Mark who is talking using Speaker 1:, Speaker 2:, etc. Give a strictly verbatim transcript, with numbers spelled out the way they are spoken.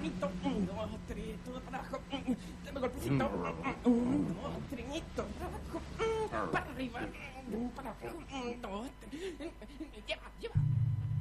Speaker 1: trinito, un, dos, tres, todo para abajo, dame golpecito, un, dos, trinito, para abajo, para arriba, para abajo, un, dos, tres, lleva, lleva.